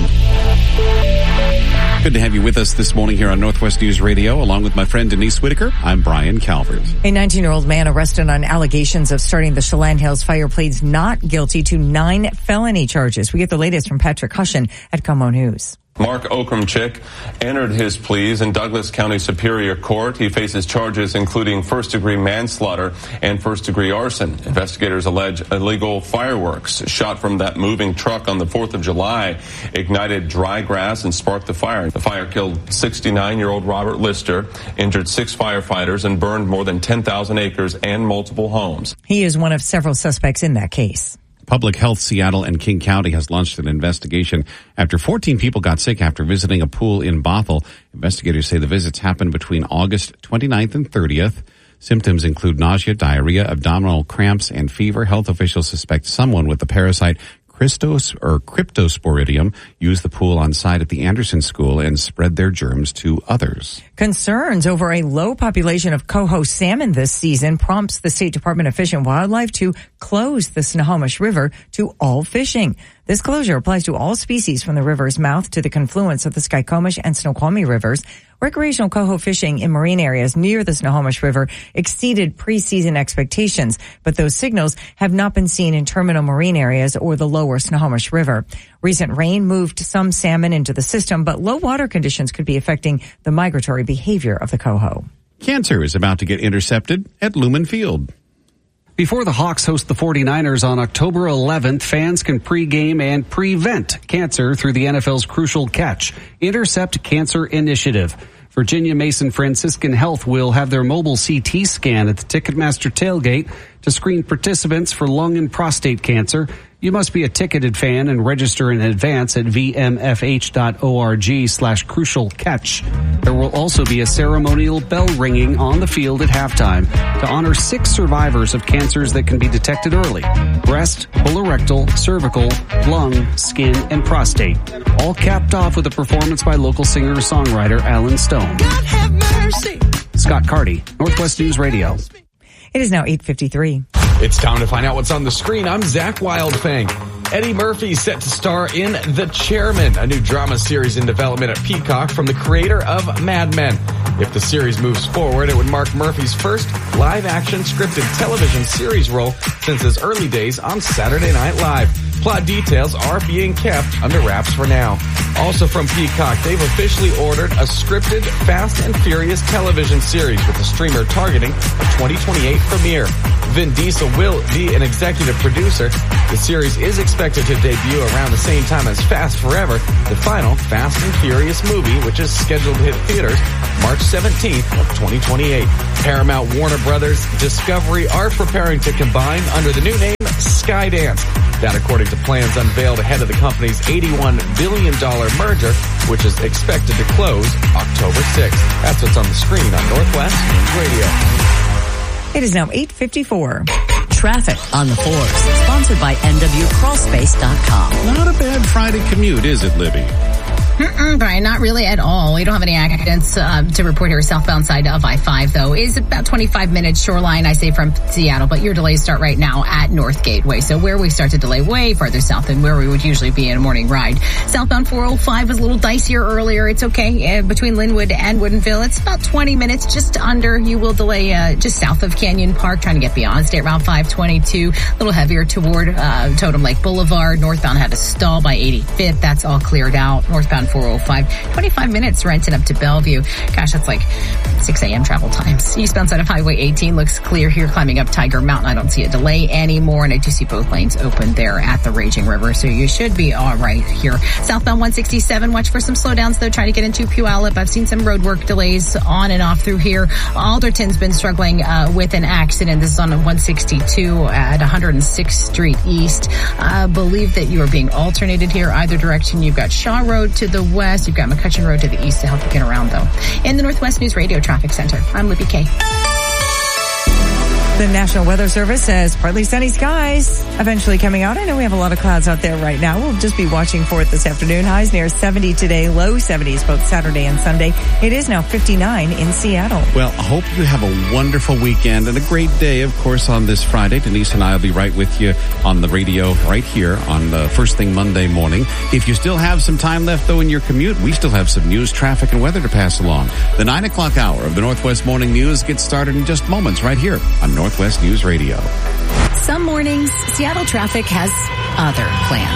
Good to have you with us this morning here on Northwest News Radio, along with my friend Denise Whitaker. I'm Brian Calvert. A 19-year-old man arrested on allegations of starting the Chelan Hills fire pleads not guilty to 9 felony charges. We get the latest from Patrick Hushin at KOMO News. Mark Okramchik entered his pleas in Douglas County Superior Court. He faces charges including first-degree manslaughter and first-degree arson. Investigators allege illegal fireworks shot from that moving truck on the 4th of July ignited dry grass and sparked the fire. The fire killed 69-year-old Robert Lister, injured 6 firefighters, and burned more than 10,000 acres and multiple homes. He is one of several suspects in that case. Public Health Seattle and King County has launched an investigation after 14 people got sick after visiting a pool in Bothell. Investigators say the visits happened between August 29th and 30th. Symptoms include nausea, diarrhea, abdominal cramps, and fever. Health officials suspect someone with the parasite Cryptosporidium used the pool on site at the Anderson School and spread their germs to others. Concerns over a low population of coho salmon this season prompts the State Department of Fish and Wildlife to close the Snohomish River to all fishing. This closure applies to all species from the river's mouth to the confluence of the Skykomish and Snoqualmie rivers. Recreational coho fishing in marine areas near the Snohomish River exceeded preseason expectations, but those signals have not been seen in terminal marine areas or the lower Snohomish River. Recent rain moved some salmon into the system, but low water conditions could be affecting the migratory behavior of the coho. Cancer is about to get intercepted at Lumen Field. Before the Hawks host the 49ers on October 11th, fans can pregame and prevent cancer through the NFL's Crucial Catch Intercept Cancer Initiative. Virginia Mason Franciscan Health will have their mobile CT scan at the Ticketmaster tailgate to screen participants for lung and prostate cancer. You must be a ticketed fan and register in advance at vmfh.org/crucial catch. There will also be a ceremonial bell ringing on the field at halftime to honor 6 survivors of cancers that can be detected early: breast, colorectal, cervical, lung, skin, and prostate. All capped off with a performance by local singer-songwriter Alan Stone. God have mercy. Scott Carty, Northwest News Radio. It is now 8:53. It's time to find out what's on the screen. I'm Zach Wildfang. Eddie Murphy set to star in The Chairman, a new drama series in development at Peacock from the creator of Mad Men. If the series moves forward, it would mark Murphy's first live-action scripted television series role since his early days on Saturday Night Live. Plot details are being kept under wraps for now. Also from Peacock, they've officially ordered a scripted Fast and Furious television series with the streamer targeting a 2028 premiere. Vin Diesel will be an executive producer. The series is expected to debut around the same time as Fast Forever, the final Fast and Furious movie, which is scheduled to hit theaters March 17th of 2028. Paramount, Warner Brothers, Discovery are preparing to combine under the new name Skydance. That according to plans unveiled ahead of the company's $81 billion merger, which is expected to close October 6th. That's what's on the screen on Northwest News Radio. It is now 8:54. Traffic on the 4s, sponsored by NWCrawlspace.com. Not a bad Friday commute, is it, Libby? Brian, not really at all. We don't have any accidents to report here southbound side of I-5, though. It's about 25 minutes shoreline, I say, from Seattle, but your delays start right now at North Gateway. So where we start to delay way farther south than where we would usually be in a morning ride. Southbound 405 was a little dicier earlier. It's okay. Between Linwood and Woodinville, it's about 20 minutes, just under. You will delay just south of Canyon Park, trying to get beyond State Route 522. A little heavier toward Totem Lake Boulevard. Northbound had a stall by 85th. That's all cleared out. Northbound 405, 25 minutes rented up to Bellevue. Gosh, that's like 6 a.m. travel times. Eastbound side of Highway 18 looks clear here, climbing up Tiger Mountain. I don't see a delay anymore, and I do see both lanes open there at the Raging River, so you should be all right here. Southbound 167, watch for some slowdowns, though, trying to get into Puyallup. I've seen some road work delays on and off through here. Alderton's been struggling with an accident. This is on 162 at 106th Street East. I believe that you are being alternated here either direction. You've got Shaw Road to the west. You've got McCutcheon Road to the east to help you get around, though. In the Northwest News Radio Traffic Center, I'm Libby Kay. The National Weather Service says partly sunny skies eventually coming out. I know we have a lot of clouds out there right now. We'll just be watching for it this afternoon. Highs near 70 today, low 70s both Saturday and Sunday. It is now 59 in Seattle. Well, I hope you have a wonderful weekend and a great day, of course, on this Friday. Denise and I will be right with you on the radio right here on the First Thing Monday morning. If you still have some time left, though, in your commute, we still have some news, traffic, and weather to pass along. The 9 o'clock hour of the Northwest Morning News gets started in just moments right here on Northwest News Radio. Some mornings, Seattle traffic has other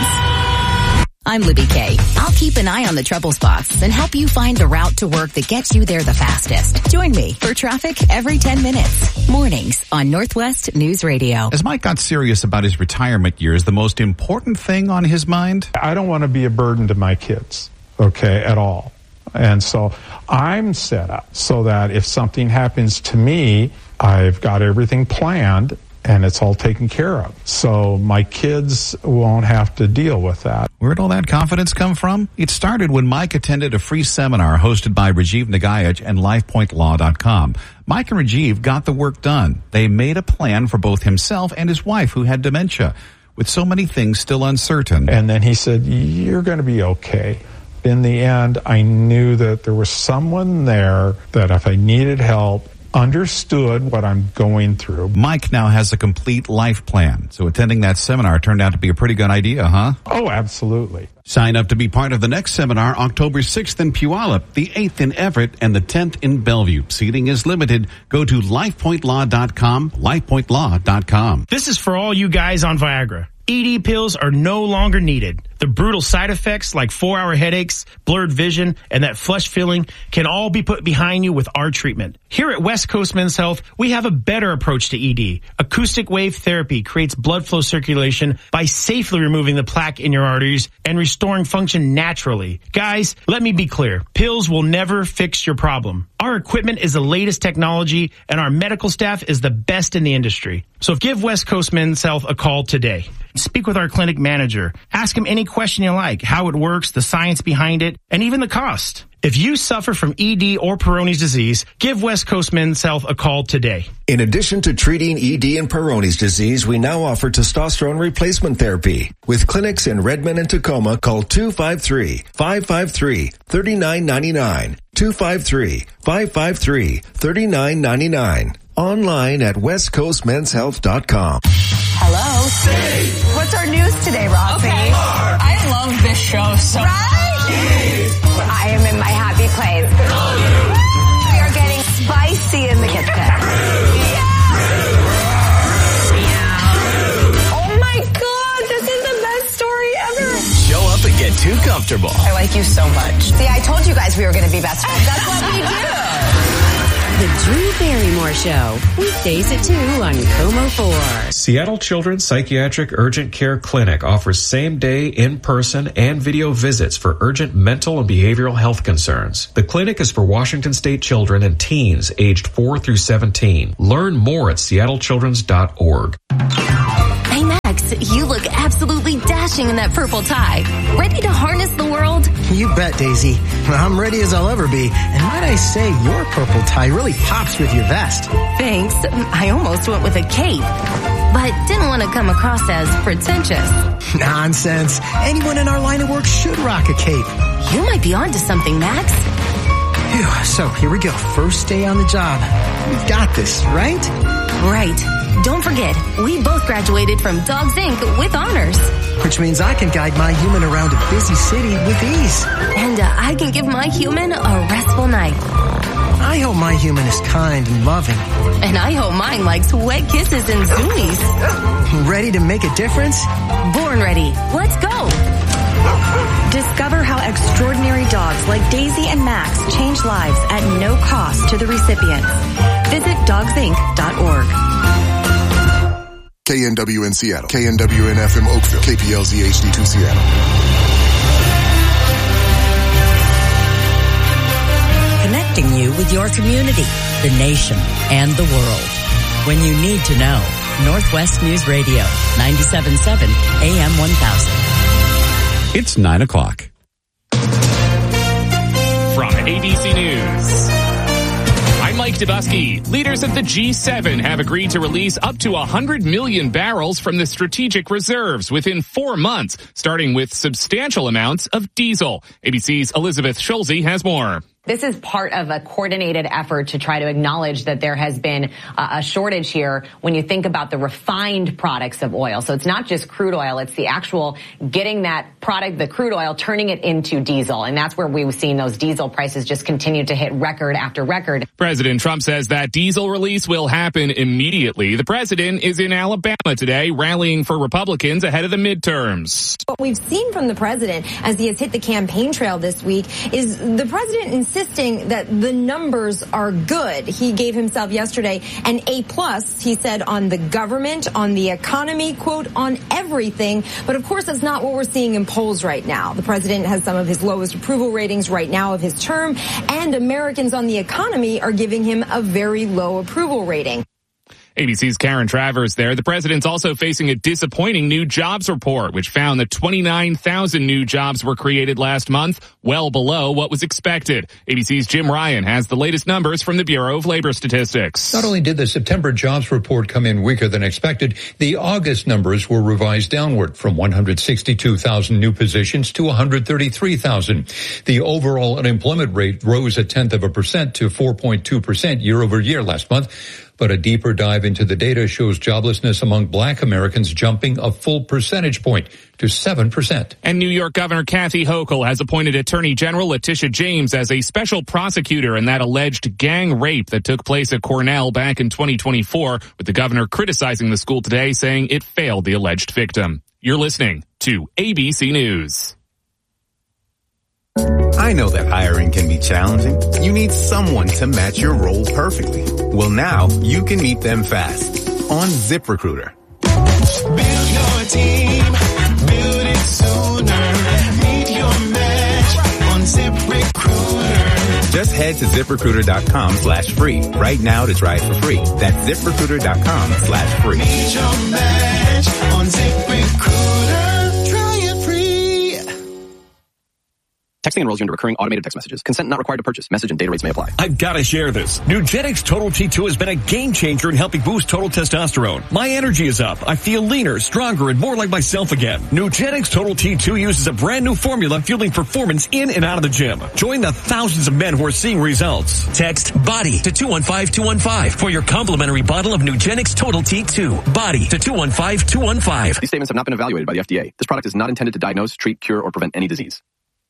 plans. I'm Libby Kay. I'll keep an eye on the trouble spots and help you find the route to work that gets you there the fastest. Join me for traffic every 10 minutes. Mornings on Northwest News Radio. As Mike got serious about his retirement years, the most important thing on his mind? I don't want to be a burden to my kids, okay, at all. And so I'm set up so that if something happens to me, I've got everything planned and it's all taken care of. So my kids won't have to deal with that. Where'd all that confidence come from? It started when Mike attended a free seminar hosted by Rajiv Nagayaj and LifePointLaw.com. Mike and Rajiv got the work done. They made a plan for both himself and his wife, who had dementia. With so many things still uncertain. And then he said, you're going to be okay. In the end, I knew that there was someone there that if I needed help, understood what I'm going through. Mike now has a complete life plan, so attending that seminar turned out to be a pretty good idea, huh? Oh, absolutely. Sign up to be part of the next seminar, October 6th in Puyallup, the 8th in Everett, and the 10th in Bellevue. Seating is limited. Go to LifePointLaw.com, LifePointLaw.com. This is for all you guys on Viagra. ED pills are no longer needed. The brutal side effects like 4-hour headaches, blurred vision, and that flush feeling can all be put behind you with our treatment. Here at West Coast Men's Health, we have a better approach to ED. Acoustic wave therapy creates blood flow circulation by safely removing the plaque in your arteries and restoring function naturally. Guys, let me be clear. Pills will never fix your problem. Our equipment is the latest technology, and our medical staff is the best in the industry. So give West Coast Men's Health a call today. Speak with our clinic manager. Ask him any question you like, how it works, the science behind it, and even the cost. If you suffer from ED or Peyronie's disease, give West Coast Men's Health a call today. In addition to treating ED and Peyronie's disease, we now offer testosterone replacement therapy. With clinics in Redmond and Tacoma, call 253-553-3999. 253-553-3999. Online at westcoastmenshealth.com. Hello. What's our news today, Rossi? Okay. I love this show so much. I am in my happy place. We are getting spicy in the kitchen. Oh my God, this is the best story ever. Show up and get too comfortable. I like you so much. See, I told you guys we were going to be best friends. That's what we do. The Drew Barrymore Show, weekdays at 2 on Como 4. Seattle Children's Psychiatric Urgent Care Clinic offers same-day, in-person, and video visits for urgent mental and behavioral health concerns. The clinic is for Washington State children and teens aged 4 through 17. Learn more at seattlechildrens.org. Hey, Max, you look absolutely dashing in that purple tie. Ready to harness the world? You bet, Daisy. I'm ready as I'll ever be. And might I say, your purple tie really pops with your vest. Thanks. I almost went with a cape, but didn't want to come across as pretentious. Nonsense. Anyone in our line of work should rock a cape. You might be onto something, Max. Phew, so here we go. First day on the job. We've got this, right? Right. Don't forget, we both graduated from Dogs Inc. with honors. Which means I can guide my human around a busy city with ease. And I can give my human a restful night. I hope my human is kind and loving. And I hope mine likes wet kisses and zoomies. Ready to make a difference? Born ready. Let's go. Discover how extraordinary dogs like Daisy and Max change lives at no cost to the recipients. Visit dogsinc.org. KNWN Seattle, KNWN FM Oakville, KPLZ HD2 Seattle. Connecting you with your community, the nation, and the world. When you need to know, Northwest News Radio, 97.7 AM 1000. It's 9 o'clock. From ABC News, I'm Mike Dubusky. Leaders of the G7 have agreed to release up to 100 million barrels from the strategic reserves within 4 months, starting with substantial amounts of diesel. ABC's Elizabeth Schulze has more. This is part of a coordinated effort to try to acknowledge that there has been a shortage here when you think about the refined products of oil. So it's not just crude oil, it's the actual getting that product, the crude oil, turning it into diesel. And that's where we've seen those diesel prices just continue to hit record after record. President Trump says that diesel release will happen immediately. The president is in Alabama today rallying for Republicans ahead of the midterms. What we've seen from the president as he has hit the campaign trail this week is the president insisting that the numbers are good. He gave himself yesterday an A+, he said, on the government, on the economy, quote, on everything. But of course, that's not what we're seeing in polls right now. The president has some of his lowest approval ratings right now of his term, and Americans on the economy are giving him a very low approval rating. ABC's Karen Travers there. The president's also facing a disappointing new jobs report, which found that 29,000 new jobs were created last month, well below what was expected. ABC's Jim Ryan has the latest numbers from the Bureau of Labor Statistics. Not only did the September jobs report come in weaker than expected, the August numbers were revised downward from 162,000 new positions to 133,000. The overall unemployment rate rose 0.1% to 4.2% year over year last month. But a deeper dive into the data shows joblessness among black Americans jumping a full percentage point to 7%. And New York Governor Kathy Hochul has appointed Attorney General Letitia James as a special prosecutor in that alleged gang rape that took place at Cornell back in 2024, with the governor criticizing the school today, saying it failed the alleged victim. You're listening to ABC News. I know that hiring can be challenging. You need someone to match your role perfectly. Well, now you can meet them fast on ZipRecruiter. Build your team, build it sooner. Meet your match on ZipRecruiter. Just head to ZipRecruiter.com/free right now to try it for free. That's ZipRecruiter.com/free. Meet your match on ZipRecruiter. Try it free. Texting Texting enrolls you into recurring automated text messages. Consent not required to purchase. Message and data rates may apply. I've got to share this. Nugenix Total T2 has been a game changer in helping boost total testosterone. My energy is up. I feel leaner, stronger, and more like myself again. Nugenix Total T2 uses a brand new formula fueling performance in and out of the gym. Join the thousands of men who are seeing results. Text BODY to 215215 for your complimentary bottle of Nugenix Total T2. BODY to 215215. These statements have not been evaluated by the FDA. This product is not intended to diagnose, treat, cure, or prevent any disease.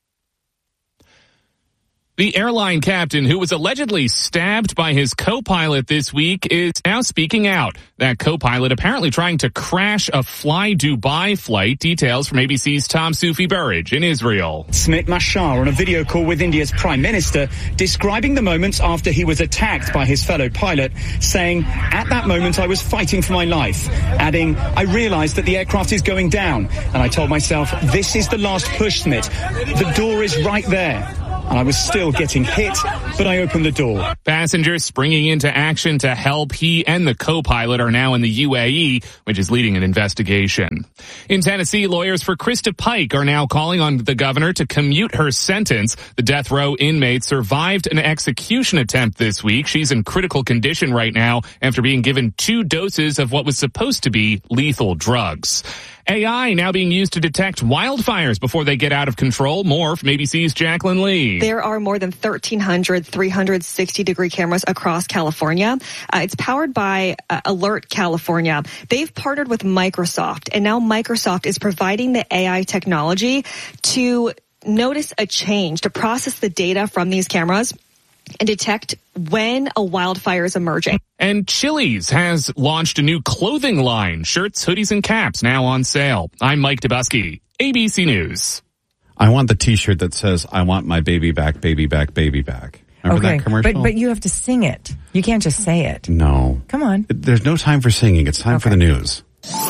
The airline captain who was allegedly stabbed by his co-pilot this week is now speaking out. That co-pilot apparently trying to crash a Fly Dubai flight. Details from ABC's Tom Sufi Burridge in Israel. Smit Mashar on a video call with India's Prime Minister describing the moments after he was attacked by his fellow pilot, saying, "At that moment I was fighting for my life," adding, "I realized that the aircraft is going down and I told myself, this is the last push, Smit. The door is right there." And I was still getting hit, but I opened the door. Passengers springing into action to help. He and the co-pilot are now in the UAE, which is leading an investigation. In Tennessee, lawyers for Krista Pike are now calling on the governor to commute her sentence. The death row inmate survived an execution attempt this week. She's in critical condition right now after being given 2 doses of what was supposed to be lethal drugs. AI now being used to detect wildfires before they get out of control. More from ABC's Jacqueline Lee. There are more than 1,300 360-degree cameras across California. It's powered by Alert California. They've partnered with Microsoft, and now Microsoft is providing the AI technology to notice a change, to process the data from these cameras and detect when a wildfire is emerging. And Chili's has launched a new clothing line. Shirts, hoodies, and caps now on sale. I'm Mike Dubusky, ABC News. I want the T-shirt that says, "I want my baby back, baby back, baby back." Remember that commercial? But you have to sing it. You can't just say it. No. Come on. There's no time for singing. It's time for the news.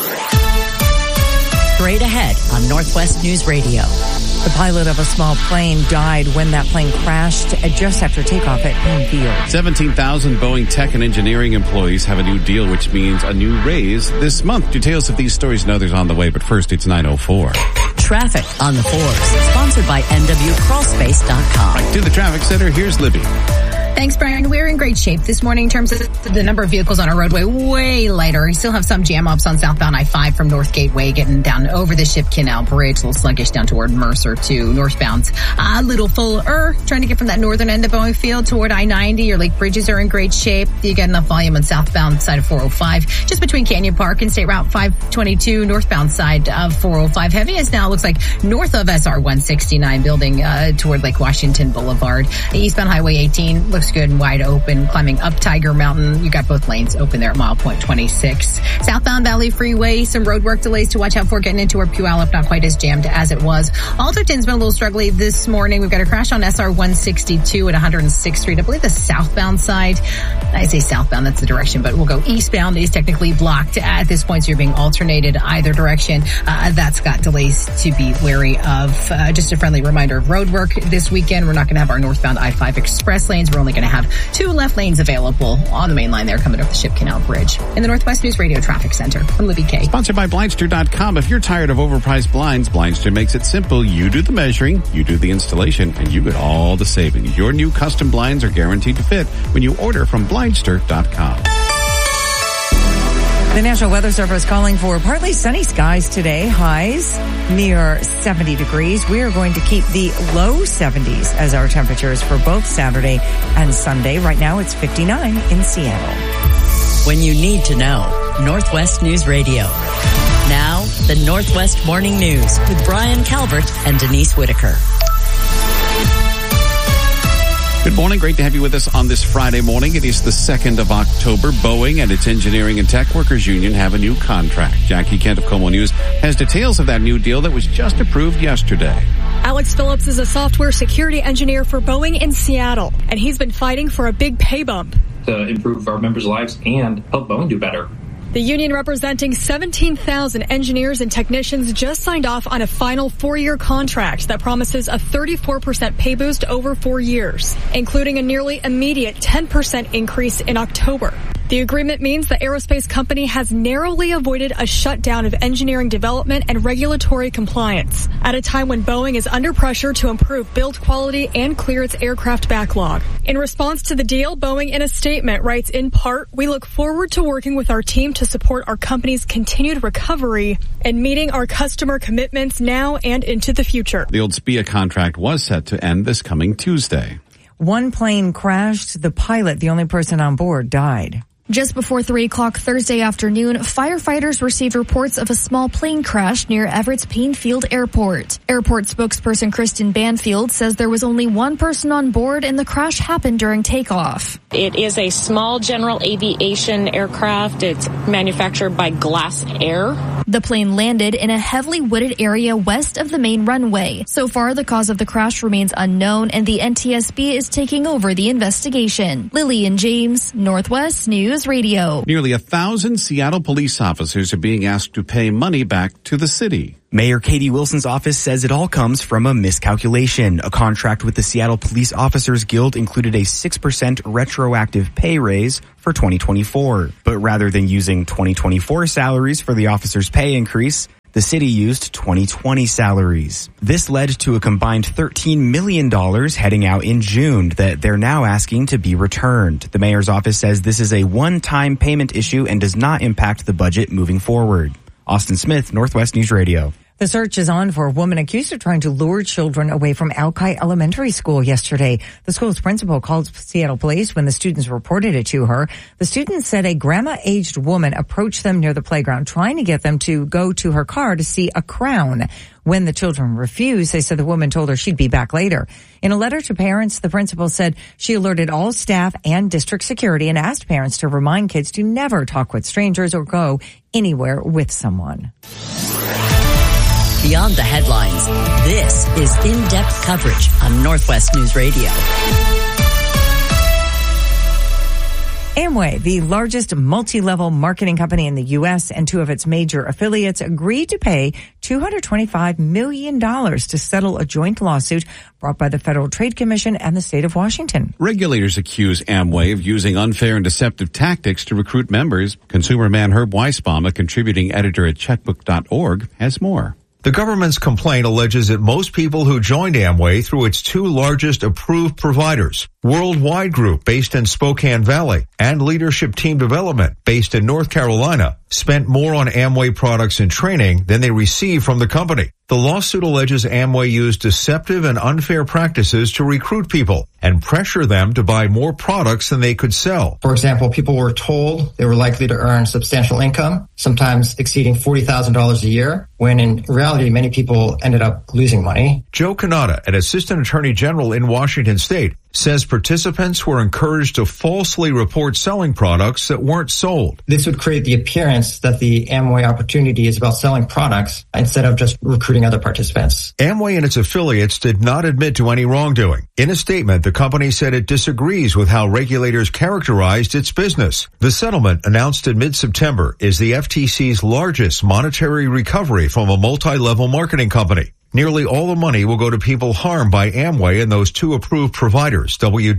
Straight ahead on Northwest News Radio. The pilot of a small plane died when that plane crashed just after takeoff at Penfield. 17,000 Boeing tech and engineering employees have a new deal, which means a new raise this month. Details of these stories and others on the way, but first it's 9:04. Traffic on the 4s, sponsored by NWCrawlspace.com. Right to the traffic center, here's Libby. Thanks, Brian. We're in great shape this morning in terms of the number of vehicles on our roadway. Way lighter. We still have some jam-ups on southbound I-5 from North Gateway getting down over the Ship Canal Bridge. A little sluggish down toward Mercer to northbound. A little fuller trying to get from that northern end of Boeing Field toward I-90. Your lake bridges are in great shape. You get enough volume on southbound side of 405. Just between Canyon Park and State Route 522, northbound side of 405. Heaviest now looks like north of SR 169 building toward Lake Washington Boulevard. Eastbound Highway 18 looks good and wide open. Climbing up Tiger Mountain, you got both lanes open there at mile point 26. Southbound Valley Freeway, some road work delays to watch out for getting into our Puyallup, not quite as jammed as it was. Alderton's been a little struggly this morning. We've got a crash on SR 162 at 106th Street. I believe the southbound side. I say southbound, that's the direction, but we'll go eastbound is technically blocked at this point, so you're being alternated either direction. That's got delays to be wary of. Just a friendly reminder of road work this weekend. We're not going to have our northbound I-5 express lanes. We're only going to have 2 left lanes available on the main line there coming up the Ship Canal Bridge. In the Northwest News Radio Traffic Center, I'm Libby K. Sponsored by Blindster.com. If you're tired of overpriced blinds, Blindster makes it simple. You do the measuring, you do the installation, and you get all the savings. Your new custom blinds are guaranteed to fit when you order from Blindster.com. The National Weather Service calling for partly sunny skies today. Highs near 70 degrees. We are going to keep the low 70s as our temperatures for both Saturday and Sunday. Right now it's 59 in Seattle. When you need to know, Northwest News Radio. Now, the Northwest Morning News with Brian Calvert and Denise Whitaker. Good morning. Great to have you with us on this Friday morning. It is the 2nd of October. Boeing and its Engineering and Tech Workers Union have a new contract. Jackie Kent of Como News has details of that new deal that was just approved yesterday. Alex Phillips is a software security engineer for Boeing in Seattle, and he's been fighting for a big pay bump to improve our members' lives and help Boeing do better. The union representing 17,000 engineers and technicians just signed off on a final 4-year contract that promises a 34% pay boost over 4 years, including a nearly immediate 10% increase in October. The agreement means the aerospace company has narrowly avoided a shutdown of engineering development and regulatory compliance at a time when Boeing is under pressure to improve build quality and clear its aircraft backlog. In response to the deal, Boeing in a statement writes, in part, "We look forward to working with our team to support our company's continued recovery and meeting our customer commitments now and into the future." The old SPIA contract was set to end this coming Tuesday. One plane crashed. The pilot, the only person on board, died. Just before 3 o'clock Thursday afternoon, firefighters received reports of a small plane crash near Everett's Painfield Airport. Airport spokesperson Kristen Banfield says there was only one person on board and the crash happened during takeoff. It is a small general aviation aircraft. It's manufactured by Glass Air. The plane landed in a heavily wooded area west of the main runway. So far, the cause of the crash remains unknown and the NTSB is taking over the investigation. Lillian James, Northwest News Radio. Nearly 1,000 Seattle police officers are being asked to pay money back to the city. Mayor Katie Wilson's office says it all comes from a miscalculation. A contract with the Seattle Police Officers Guild included a 6% retroactive pay raise for 2024. But rather than using 2024 salaries for the officers' pay increase, the city used 2020 salaries. This led to a combined $13 million heading out in June that they're now asking to be returned. The mayor's office says this is a one-time payment issue and does not impact the budget moving forward. Austin Smith, Northwest News Radio. The search is on for a woman accused of trying to lure children away from Alki Elementary School yesterday. The school's principal called Seattle police when the students reported it to her. The students said a grandma-aged woman approached them near the playground, trying to get them to go to her car to see a crown. When the children refused, they said the woman told her she'd be back later. In a letter to parents, the principal said she alerted all staff and district security and asked parents to remind kids to never talk with strangers or go anywhere with someone. Beyond the headlines, this is in-depth coverage on Northwest News Radio. Amway, the largest multi-level marketing company in the U.S. and two of its major affiliates, agreed to pay $225 million to settle a joint lawsuit brought by the Federal Trade Commission and the state of Washington. Regulators accuse Amway of using unfair and deceptive tactics to recruit members. Consumer man Herb Weisbaum, a contributing editor at checkbook.org, has more. The government's complaint alleges that most people who joined Amway through its two largest approved providers, Worldwide Group based in Spokane Valley and Leadership Team Development based in North Carolina, spent more on Amway products and training than they received from the company. The lawsuit alleges Amway used deceptive and unfair practices to recruit people and pressure them to buy more products than they could sell. For example, people were told they were likely to earn substantial income, sometimes exceeding $40,000 a year, when in reality, many people ended up losing money. Joe Canada, an assistant attorney general in Washington state, says participants were encouraged to falsely report selling products that weren't sold. This would create the appearance that the Amway opportunity is about selling products instead of just recruiting other participants. Amway and its affiliates did not admit to any wrongdoing. In a statement, the company said it disagrees with how regulators characterized its business. The settlement, announced in mid-September, is the FTC's largest monetary recovery from a multi-level marketing company. Nearly all the money will go to people harmed by Amway and those two approved providers,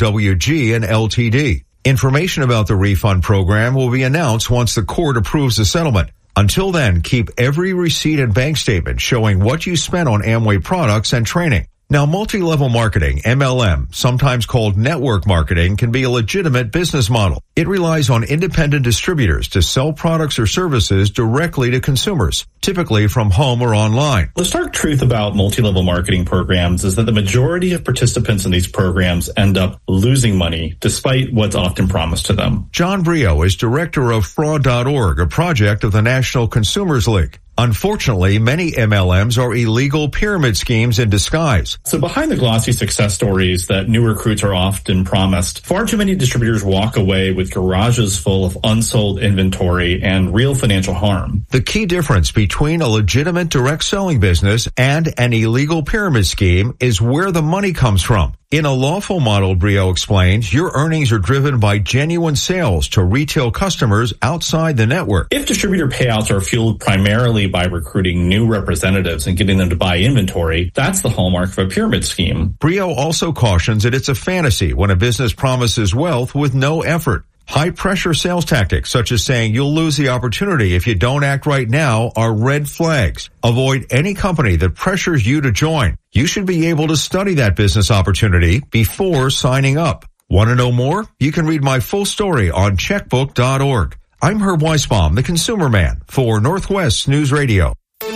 WWG and LTD. Information about the refund program will be announced once the court approves the settlement. Until then, keep every receipt and bank statement showing what you spent on Amway products and training. Now, multi-level marketing, MLM, sometimes called network marketing, can be a legitimate business model. It relies on independent distributors to sell products or services directly to consumers, typically from home or online. The stark truth about multi-level marketing programs is that the majority of participants in these programs end up losing money despite what's often promised to them. John Brio is director of Fraud.org, a project of the National Consumers League. Unfortunately, many MLMs are illegal pyramid schemes in disguise. So behind the glossy success stories that new recruits are often promised, far too many distributors walk away with garages full of unsold inventory and real financial harm. The key difference between a legitimate direct selling business and an illegal pyramid scheme is where the money comes from. In a lawful model, Brio explains, your earnings are driven by genuine sales to retail customers outside the network. If distributor payouts are fueled primarily by recruiting new representatives and getting them to buy inventory, that's the hallmark of a pyramid scheme. Brio also cautions that it's a fantasy when a business promises wealth with no effort. High-pressure sales tactics, such as saying you'll lose the opportunity if you don't act right now, are red flags. Avoid any company that pressures you to join. You should be able to study that business opportunity before signing up. Want to know more? You can read my full story on checkbook.org. I'm Herb Weisbaum, the Consumer Man, for Northwest News Radio.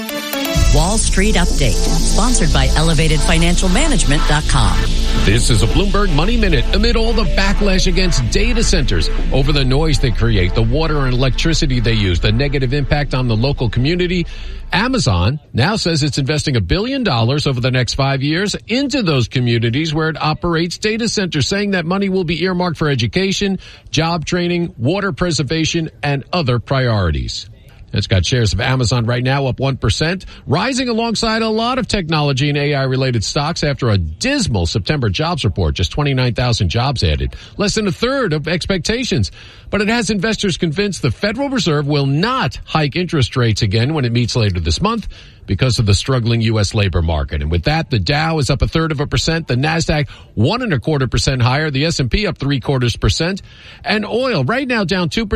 Wall Street Update, sponsored by ElevatedFinancialManagement.com. This is a Bloomberg Money Minute. Amid all the backlash against data centers over the noise they create, the water and electricity they use, the negative impact on the local community, Amazon now says it's investing $1 billion over the next 5 years into those communities where it operates data centers, saying that money will be earmarked for education, job training, water preservation, and other priorities. It's got shares of Amazon right now up 1%, rising alongside a lot of technology and AI-related stocks after a dismal September jobs report. Just 29,000 jobs added, less than a third of expectations. But it has investors convinced the Federal Reserve will not hike interest rates again when it meets later this month because of the struggling U.S. labor market. And with that, the Dow is up 0.33%, the NASDAQ 1.25% higher, the S&P up 0.75%, and oil right now down 2%,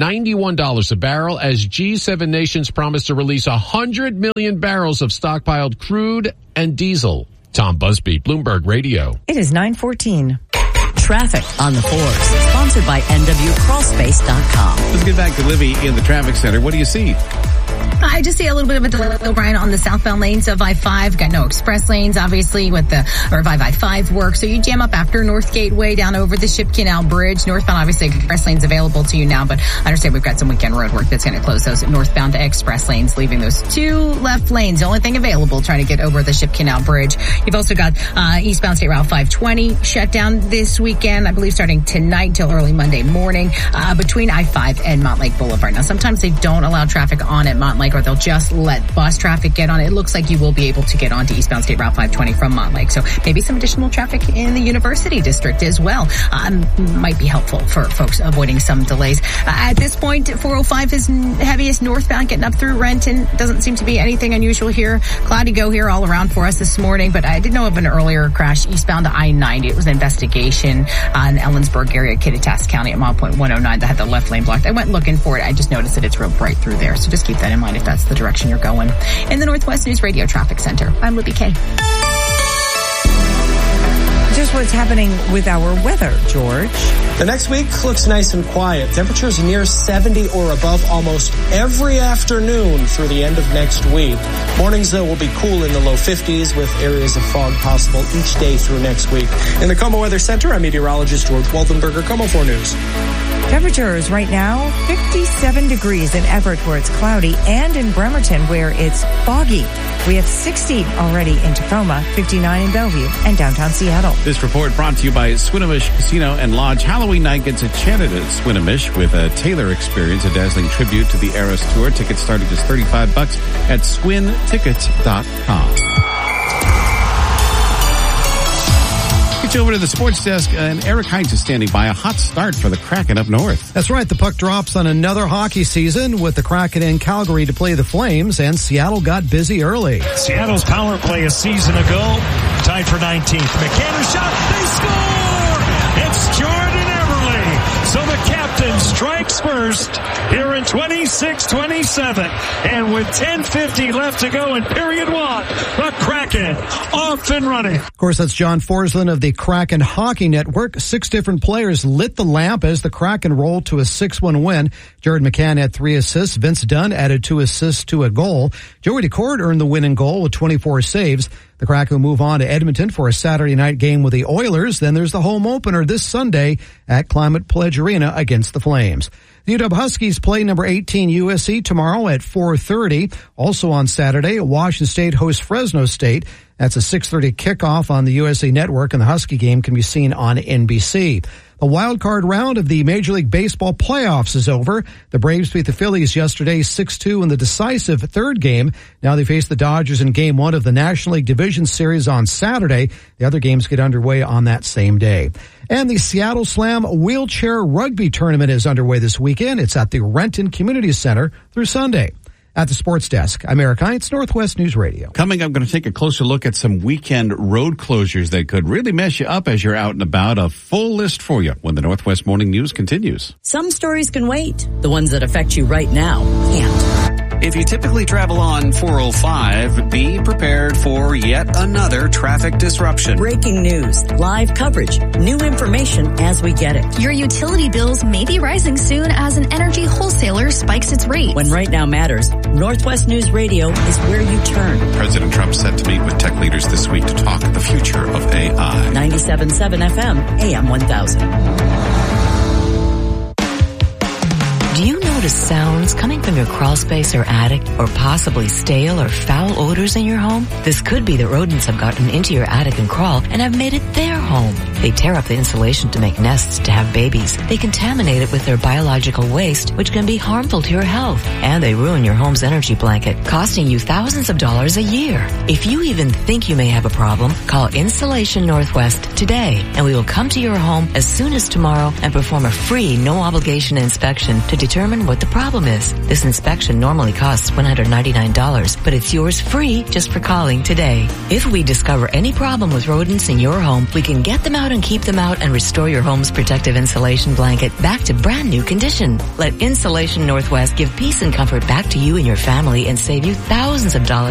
$91 a barrel, as G7 nations promise to release 100 million barrels of stockpiled crude and diesel. Tom Busby, Bloomberg Radio. It is 9:14. Traffic on the 4s, sponsored by NWCrawlspace.com. Let's get back to Livy in the traffic center. What do you see? I just see a little bit of a delay, Brian, on the southbound lanes of I-5. Got no express lanes, obviously, with the Revive I-5 work. So you jam up after North Gateway down over the Ship Canal Bridge. Northbound, obviously, express lanes available to you now, but I understand we've got some weekend road work that's going to close those northbound express lanes, leaving those two left lanes. The only thing available trying to get over the Ship Canal Bridge. You've also got eastbound State Route 520 shut down this weekend, I believe starting tonight till early Monday morning, between I-5 and Montlake Boulevard. Now, sometimes they don't allow traffic on at Montlake, or they'll just let bus traffic get on. It looks like you will be able to get onto eastbound State Route 520 from Montlake. So maybe some additional traffic in the University District as well might be helpful for folks avoiding some delays. At this point, 405 is heaviest northbound getting up through Renton. Doesn't seem to be anything unusual here. Cloudy go here all around for us this morning, but I did know of an earlier crash eastbound to I-90. It was an investigation in Ellensburg area, Kittitas County at mile point 109 that had the left lane blocked. I went looking for it. I just noticed that it's real bright through there. So just keep that in mind if that's the direction you're going. In the Northwest News Radio Traffic Center, I'm Libby Kay. Just what's happening with our weather, George. The next week looks nice and quiet. Temperatures near 70 or above almost every afternoon through the end of next week. Mornings, though, will be cool in the low 50s with areas of fog possible each day through next week. In the KOMO Weather Center, I'm meteorologist George Waldenberger, KOMO 4 News. Temperatures right now, 57 degrees in Everett where it's cloudy, and in Bremerton where it's foggy. We have 60 already in Tacoma, 59 in Bellevue, and downtown Seattle. This report brought to you by Swinomish Casino and Lodge. Halloween night gets enchanted at Swinomish with a Taylor experience, a dazzling tribute to the Eras Tour. Tickets start at just $35 at swintickets.com. Get you over to the sports desk, and Eric Heinz is standing by. A hot start for the Kraken up north. That's right. The puck drops on another hockey season with the Kraken in Calgary to play the Flames, and Seattle got busy early. Seattle's power play a season ago, tied for 19th. McKenna shot. They score! It's Jordan Eberle. So the captain strikes first here in 26-27. And with 10:50 left to go in period one, the Kraken off and running. Of course, that's John Forsland of the Kraken Hockey Network. 6 different players lit the lamp as the Kraken rolled to a 6-1 win. Jared McCann had 3 assists. Vince Dunn added 2 assists to a goal. Joey Decord earned the winning goal with 24 saves. The Kraken will move on to Edmonton for a Saturday night game with the Oilers. Then there's the home opener this Sunday at Climate Pledge Arena against the Flames. The UW Huskies play number 18 USC tomorrow at 4:30. Also on Saturday, Washington State hosts Fresno State. That's a 6:30 kickoff on the USA Network, and the Husky game can be seen on NBC. The wild card round of the Major League Baseball playoffs is over. The Braves beat the Phillies yesterday 6-2 in the decisive third game. Now they face the Dodgers in Game 1 of the National League Division Series on Saturday. The other games get underway on that same day. And the Seattle Slam Wheelchair Rugby Tournament is underway this weekend. It's at the Renton Community Center through Sunday. at the sports desk. I'm Eric Hines, Northwest News Radio. Coming up, I'm going to take a closer look at some weekend road closures that could really mess you up as you're out and about. A full list for you when the Northwest Morning News continues. Some stories can wait. The ones that affect you right now can't. If you typically travel on 405, be prepared for yet another traffic disruption. Breaking news, live coverage, new information as we get it. Your utility bills may be rising soon as an energy wholesaler spikes its rates. When right now matters, Northwest News Radio is where you turn. President Trump set to meet with tech leaders this week to talk the future of AI. 97.7 FM, AM 1000. Do you notice sounds coming from your crawl space or attic, or possibly stale or foul odors in your home? This could be that rodents have gotten into your attic and crawl and have made it their home. They tear up the insulation to make nests to have babies. They contaminate it with their biological waste, which can be harmful to your health. And they ruin your home's energy blanket, costing you thousands of dollars a year. If you even think you may have a problem, call Insulation Northwest today, and we will come to your home as soon as tomorrow and perform a free, no-obligation inspection to determine what the problem is. This inspection normally costs $199, but it's yours free just for calling today. If we discover any problem with rodents in your home, we can get them out and keep them out and restore your home's protective insulation blanket back to brand new condition. Let Insulation Northwest give peace and comfort back to you and your family and save you thousands of dollars